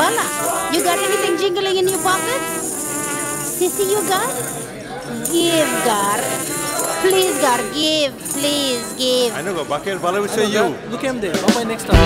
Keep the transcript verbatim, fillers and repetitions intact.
Bala, you got anything jingling in your pockets? Sissy, you got? Give, Gar. Please, Gar, give. Please, give. I know, Bakir Bala will say I know you. that. Look at him there. On my next time.